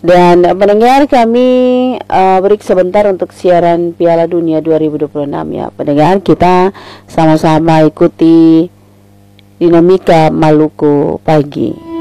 Dan pendengar, kami break sebentar untuk siaran Piala Dunia 2026 ya. Pendengar, kita sama-sama ikuti dinamika Maluku pagi.